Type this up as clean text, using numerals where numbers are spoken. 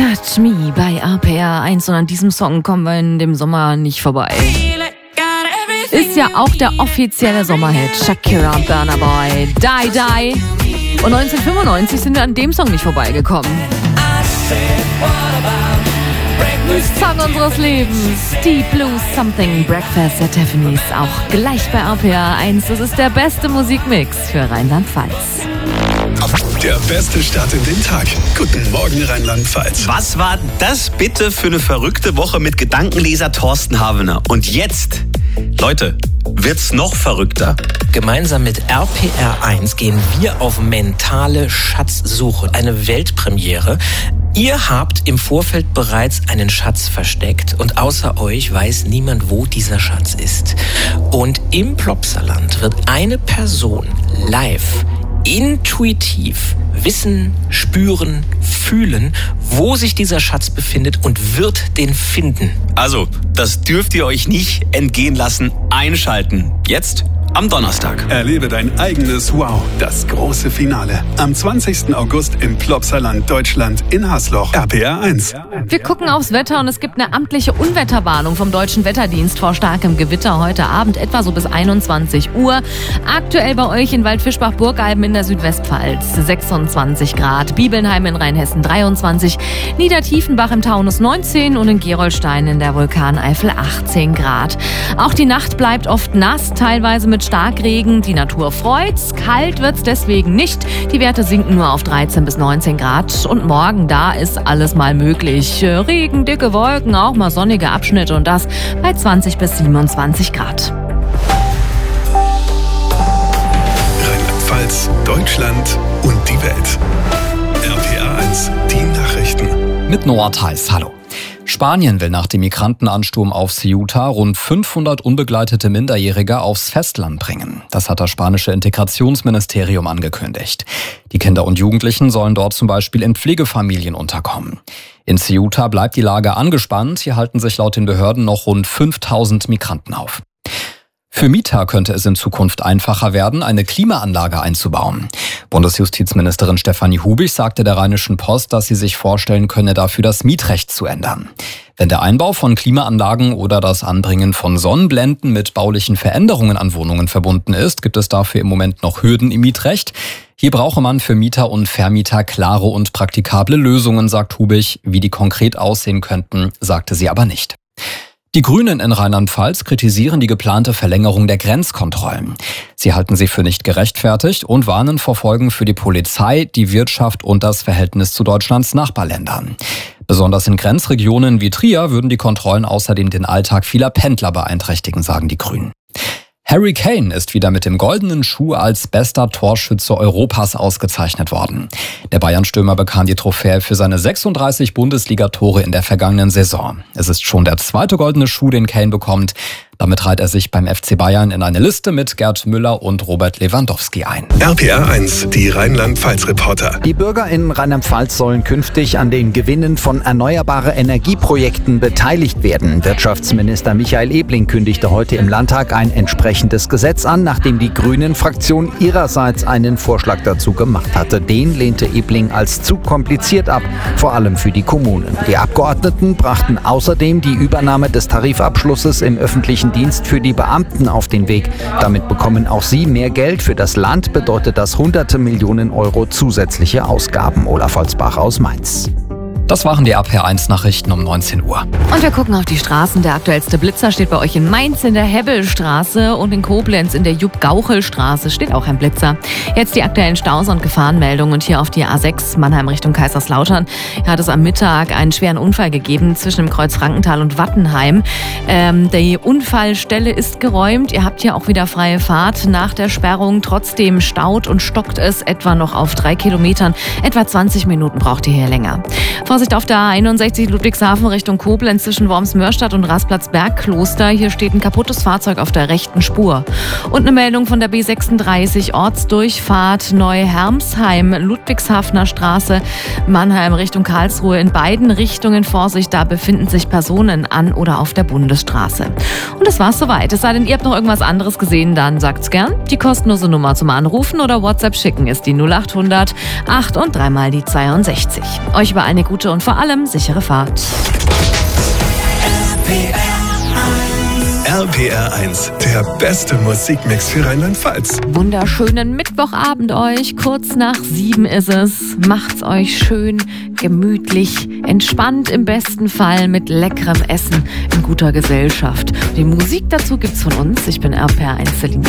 Touch Me bei RPR 1 und an diesem Song kommen wir in dem Sommer nicht vorbei. Ist ja auch der offizielle Sommerhit. Shakira und Burna Boy, Die Die. Und 1995 sind wir an dem Song nicht vorbeigekommen. Song unseres Lebens, Deep Blue Something, Breakfast at Tiffany's, auch gleich bei RPR 1. Das ist der beste Musikmix für Rheinland-Pfalz. Der beste Start in den Tag. Guten Morgen, Rheinland-Pfalz. Was war das bitte für eine verrückte Woche mit Gedankenleser Thorsten Havener? Und jetzt, Leute, wird's noch verrückter. Gemeinsam mit RPR 1 gehen wir auf mentale Schatzsuche. Eine Weltpremiere. Ihr habt im Vorfeld bereits einen Schatz versteckt und außer euch weiß niemand, wo dieser Schatz ist. Und im Plopsaland wird eine Person live intuitiv wissen, spüren, fühlen, wo sich dieser Schatz befindet und wird den finden. Also, das dürft ihr euch nicht entgehen lassen. Einschalten. Jetzt am Donnerstag. Erlebe dein eigenes Wow, das große Finale. Am 20. August im Plopsaland, Deutschland, in Hasloch. RPR 1. Wir gucken aufs Wetter und es gibt eine amtliche Unwetterwarnung vom Deutschen Wetterdienst vor starkem Gewitter heute Abend, etwa so bis 21 Uhr. Aktuell bei euch in Waldfischbach-Burgalben in der Südwestpfalz 26 Grad, Bibelnheim in Rheinhessen 23, Niedertiefenbach im Taunus 19 und in Gerolstein in der Vulkaneifel 18 Grad. Auch die Nacht bleibt oft nass, teilweise mit Starkregen. Die Natur freut's. Kalt wird's deswegen nicht. Die Werte sinken nur auf 13 bis 19 Grad. Und morgen, da ist alles mal möglich. Regen, dicke Wolken, auch mal sonnige Abschnitte und das bei 20 bis 27 Grad. Rheinland-Pfalz, Deutschland und die Welt. RPR 1, die Nachrichten. Mit Noah Theis, hallo. Spanien will nach dem Migrantenansturm auf Ceuta rund 500 unbegleitete Minderjährige aufs Festland bringen. Das hat das spanische Integrationsministerium angekündigt. Die Kinder und Jugendlichen sollen dort zum Beispiel in Pflegefamilien unterkommen. In Ceuta bleibt die Lage angespannt. Hier halten sich laut den Behörden noch rund 5000 Migranten auf. Für Mieter könnte es in Zukunft einfacher werden, eine Klimaanlage einzubauen. Bundesjustizministerin Stefanie Hubig sagte der Rheinischen Post, dass sie sich vorstellen könne, dafür das Mietrecht zu ändern. Wenn der Einbau von Klimaanlagen oder das Anbringen von Sonnenblenden mit baulichen Veränderungen an Wohnungen verbunden ist, gibt es dafür im Moment noch Hürden im Mietrecht. Hier brauche man für Mieter und Vermieter klare und praktikable Lösungen, sagt Hubig. Wie die konkret aussehen könnten, sagte sie aber nicht. Die Grünen in Rheinland-Pfalz kritisieren die geplante Verlängerung der Grenzkontrollen. Sie halten sie für nicht gerechtfertigt und warnen vor Folgen für die Polizei, die Wirtschaft und das Verhältnis zu Deutschlands Nachbarländern. Besonders in Grenzregionen wie Trier würden die Kontrollen außerdem den Alltag vieler Pendler beeinträchtigen, sagen die Grünen. Harry Kane ist wieder mit dem goldenen Schuh als bester Torschütze Europas ausgezeichnet worden. Der Bayern-Stürmer bekam die Trophäe für seine 36 Bundesliga-Tore in der vergangenen Saison. Es ist schon der zweite goldene Schuh, den Kane bekommt. Damit reiht er sich beim FC Bayern in eine Liste mit Gerd Müller und Robert Lewandowski ein. RPR 1, die Rheinland-Pfalz-Reporter. Die Bürger in Rheinland-Pfalz sollen künftig an den Gewinnen von erneuerbaren Energieprojekten beteiligt werden. Wirtschaftsminister Michael Ebling kündigte heute im Landtag ein entsprechendes Gesetz an, nachdem die Grünen-Fraktion ihrerseits einen Vorschlag dazu gemacht hatte. Den lehnte Ebling als zu kompliziert ab, vor allem für die Kommunen. Die Abgeordneten brachten außerdem die Übernahme des Tarifabschlusses im öffentlichen Dienst für die Beamten auf den Weg. Damit bekommen auch sie mehr Geld. Für das Land bedeutet das hunderte Millionen Euro zusätzliche Ausgaben. Olaf Holzbach aus Mainz. Das waren die RPR1-Nachrichten um 19 Uhr. Und wir gucken auf die Straßen. Der aktuellste Blitzer steht bei euch in Mainz in der Hebbelstraße und in Koblenz in der Jupp-Gauchel-Straße steht auch ein Blitzer. Jetzt die aktuellen Staus- und Gefahrenmeldungen und hier auf die A6 Mannheim Richtung Kaiserslautern. Hier hat es am Mittag einen schweren Unfall gegeben zwischen dem Kreuz Frankenthal und Wattenheim. Die Unfallstelle ist geräumt. Ihr habt hier auch wieder freie Fahrt nach der Sperrung. Trotzdem staut und stockt es etwa noch auf 3 Kilometern. Etwa 20 Minuten braucht ihr hier länger. Vorsicht auf der A61 Ludwigshafen Richtung Koblenz zwischen Worms-Mörstadt und Rasplatz-Bergkloster. Hier steht ein kaputtes Fahrzeug auf der rechten Spur. Und eine Meldung von der B36 Ortsdurchfahrt Neu-Hermsheim, Ludwigshafener Straße, Mannheim Richtung Karlsruhe. In beiden Richtungen Vorsicht, da befinden sich Personen an oder auf der Bundesstraße. Und das war's soweit. Es sei denn, ihr habt noch irgendwas anderes gesehen, dann sagt's gern. Die kostenlose Nummer zum Anrufen oder WhatsApp schicken ist die 0800 8 und 3 mal die 62. Euch über eine gute gute und vor allem sichere Fahrt. RPR1, der beste Musikmix für Rheinland-Pfalz. Wunderschönen Mittwochabend euch. Kurz nach 7 ist es. Macht's euch schön, gemütlich, entspannt im besten Fall mit leckerem Essen in guter Gesellschaft. Die Musik dazu gibt's von uns. Ich bin RPR1 Selina.